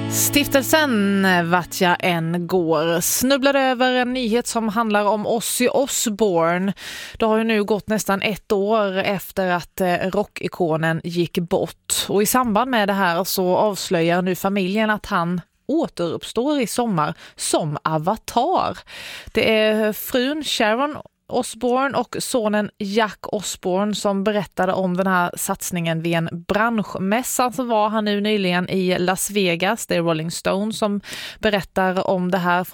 Stiftelsen vart jag än går snubblade över en nyhet som handlar om Ozzy Osbourne. Det har ju nu gått nästan 1 år efter att rockikonen gick bort. Och i samband med det här så avslöjar nu familjen att han återuppstår i sommar som avatar. Det är frun Sharon Osbourne och sonen Jack Osbourne som berättade om den här satsningen vid en branschmässa. Så var han nu nyligen i Las Vegas. Det är Rolling Stone som berättar om det här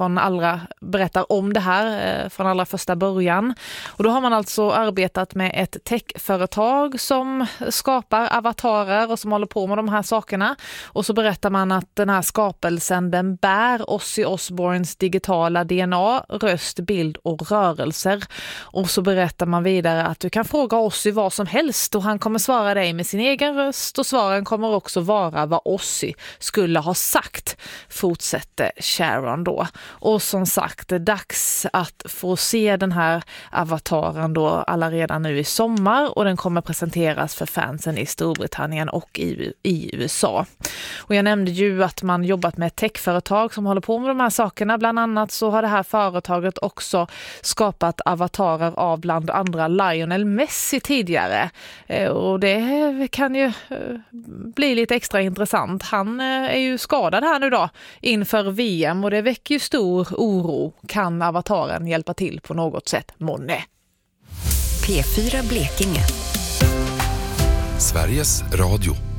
från allra första början. Och då har man alltså arbetat med ett techföretag som skapar avatarer och som håller på med de här sakerna. Och så berättar man att den här skapelsen, den bär Ozzy Osbournes digitala DNA, röst, bild och rörelser. Och så berättar man vidare att du kan fråga Ozzy vad som helst och han kommer svara dig med sin egen röst och svaren kommer också vara vad Ozzy skulle ha sagt, fortsätter Sharon då. Och som sagt, det är dags att få se den här avataren då alla redan nu i sommar och den kommer presenteras för fansen i Storbritannien och i USA. Och jag nämnde ju att man jobbat med ett techföretag som håller på med de här sakerna. Bland annat så har det här företaget också skapat avatarer av bland andra Lionel Messi tidigare. Och det kan ju bli lite extra intressant. Han är ju skadad här nu då inför VM och det väcker ju stor oro. Kan avataren hjälpa till på något sätt, månne? P4 Blekinge. Sveriges Radio.